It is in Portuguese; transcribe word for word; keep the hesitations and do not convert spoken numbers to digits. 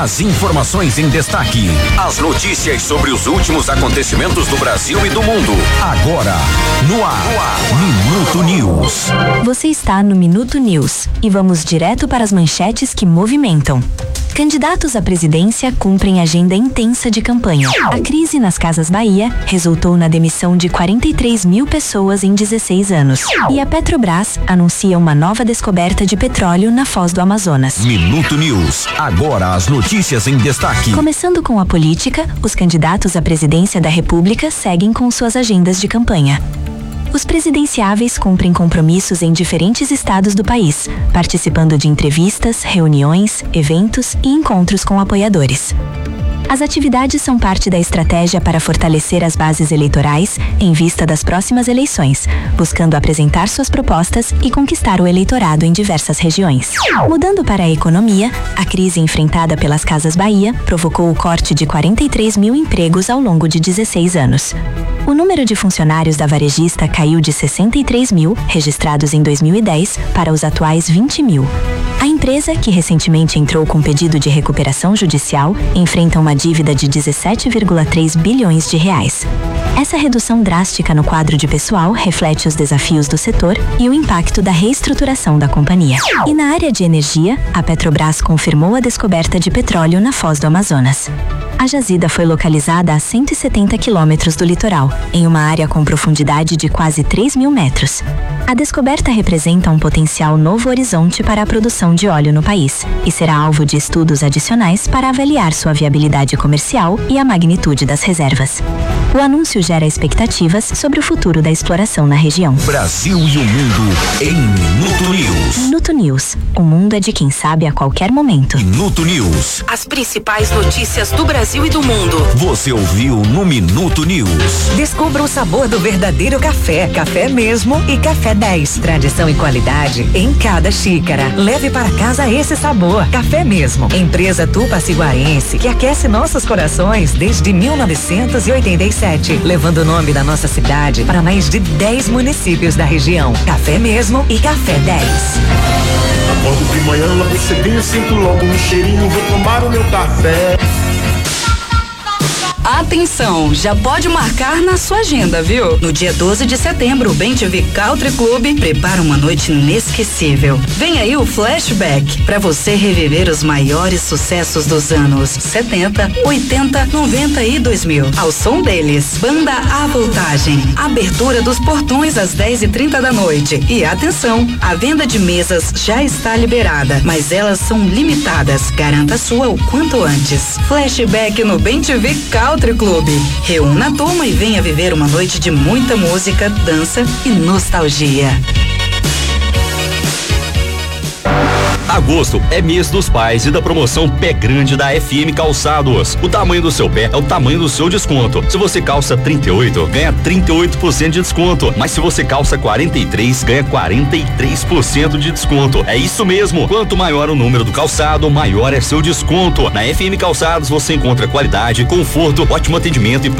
As informações em destaque. As notícias sobre os últimos acontecimentos do Brasil e do mundo. Agora, no ar, no ar. Minuto News. Você está no Minuto News e vamos direto para as manchetes que movimentam. Candidatos à presidência cumprem agenda intensa de campanha. A crise nas Casas Bahia resultou na demissão de quarenta e três mil pessoas em dezesseis anos. E a Petrobras anuncia uma nova descoberta de petróleo na Foz do Amazonas. Minuto News. Agora as notícias em destaque. Começando com a política, os candidatos à presidência da República seguem com suas agendas de campanha. Os presidenciáveis cumprem compromissos em diferentes estados do país, participando de entrevistas, reuniões, eventos e encontros com apoiadores. As atividades são parte da estratégia para fortalecer as bases eleitorais em vista das próximas eleições, buscando apresentar suas propostas e conquistar o eleitorado em diversas regiões. Mudando para a economia, a crise enfrentada pelas Casas Bahia provocou o corte de quarenta e três mil empregos ao longo de dezesseis anos. O número de funcionários da varejista caiu de sessenta e três mil, registrados em dois mil e dez, para os atuais vinte mil. A empresa, que recentemente entrou com pedido de recuperação judicial, enfrenta uma dívida de dezessete vírgula três bilhões de reais. Essa redução drástica no quadro de pessoal reflete os desafios do setor e o impacto da reestruturação da companhia. E na área de energia, a Petrobras confirmou a descoberta de petróleo na Foz do Amazonas. A jazida foi localizada a cento e setenta quilômetros do litoral, em uma área com profundidade de quase três mil metros. A descoberta representa um potencial novo horizonte para a produção de óleo no país e será alvo de estudos adicionais para avaliar sua viabilidade comercial e a magnitude das reservas. O anúncio gera expectativas sobre o futuro da exploração na região. Brasil e o mundo em Minuto News. Minuto News. O mundo é de quem sabe a qualquer momento. Minuto News. As principais notícias do Brasil e do mundo. Você ouviu no Minuto News. Descubra o sabor do verdadeiro café. Café mesmo e Café dez. Tradição e qualidade em cada xícara. Leve para casa esse sabor. Café mesmo. Empresa Tupaciguarense, que aquece nossos corações desde mil novecentos e oitenta e sete, levando o nome da nossa cidade para mais de dez municípios da região. Café mesmo e Café dez. Acordo de manhã, logo cedinho, sinto logo um cheirinho, vou tomar o meu café. Atenção, já pode marcar na sua agenda, viu? No dia doze de setembro, o Bem T V Country Club prepara uma noite inesquecível. Vem aí o Flashback, para você reviver os maiores sucessos dos anos setenta, oitenta, noventa e dois mil. Ao som deles, Banda A Voltagem. Abertura dos portões às dez e trinta da noite. E atenção, a venda de mesas já está liberada, mas elas são limitadas. Garanta a sua o quanto antes. Flashback no Bem T V Country Club. Reúna a turma e venha viver uma noite de muita música, dança e nostalgia. Agosto é mês dos pais e da promoção Pé Grande da F M Calçados. O tamanho do seu pé é o tamanho do seu desconto. Se você calça trinta e oito, ganha trinta e oito por cento de desconto. Mas se você calça quarenta e três, ganha quarenta e três por cento de desconto. É isso mesmo. Quanto maior o número do calçado, maior é seu desconto. Na F M Calçados você encontra qualidade, conforto, ótimo atendimento e